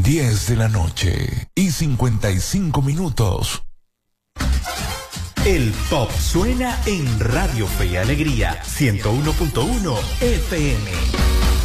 10 de la noche y 55 minutos. El pop suena en Radio Fe y Alegría 101.1 FM.